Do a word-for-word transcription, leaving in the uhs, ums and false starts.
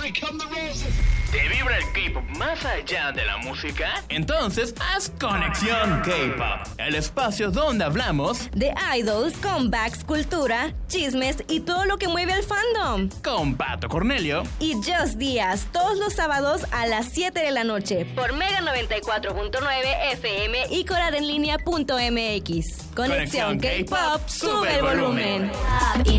¿Te vibra el K-pop más allá de la música? Entonces haz Conexión K-pop, el espacio donde hablamos de idols, comebacks, cultura, chismes y todo lo que mueve al fandom. Con Pato Cornelio y Just Díaz, todos los sábados a las siete de la noche por Mega noventa y cuatro punto nueve F M y coradenlinea punto m x. Conexión, Conexión K-pop, sube el volumen.